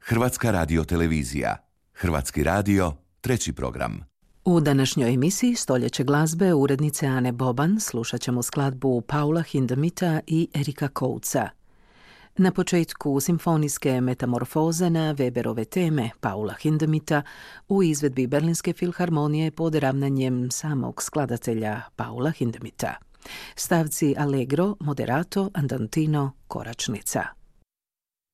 Hrvatska radiotelevizija. Hrvatski radio, treći program. U današnjoj emisiji Stoljeće glazbe urednice Ane Boban slušat ćemo skladbu Paula Hindemitha i Erika Koutsa. Na početku simfonijske metamorfoze na Weberove teme Paula Hindemitha u izvedbi Berlinske filharmonije pod ravnanjem samog skladatelja Paula Hindemitha. Stavci Allegro, Moderato, Andantino, Koračnica.